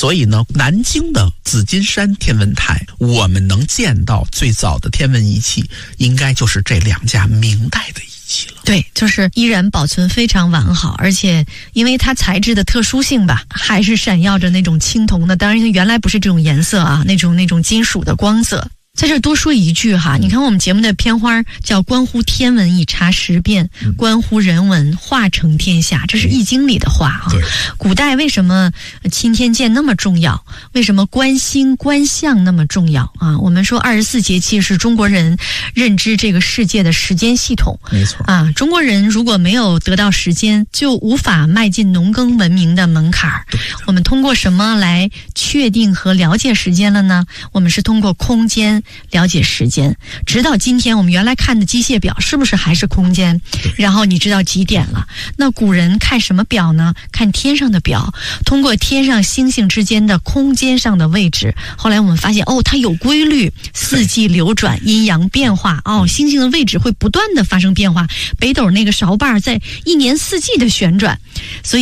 所以呢，南京的紫金山天文台，我们能见到最早的天文仪器，应该就是这2架明代的仪器了。 对，就是依然保存非常完好，而且因为它材质的特殊性吧，还是闪耀着那种青铜的，当然原来不是这种颜色啊，那种金属的光泽。在这多说一句哈，你看我们节目的片花叫关乎天文以察时变，关乎人文化成天下，这是易经里的话啊。古代为什么钦天监那么重要？为什么观星观象那么重要啊？我们说24节气是中国人认知这个世界的时间系统， 没错啊。中国人如果没有得到时间，就无法迈进农耕文明的门槛。我们通过什么来确定和了解时间了呢？我们是通过空间了解时间。直到今天我们原来看的机械表是不是还是空间？然后你知道几点了。那古人看什么表呢？看天上的表，通过天上星星之间的空间上的位置，后来我们发现它有规律，四季流转，阴阳变化，星星的位置会不断的发生变化，北斗那个勺把在1年4季的旋转，所以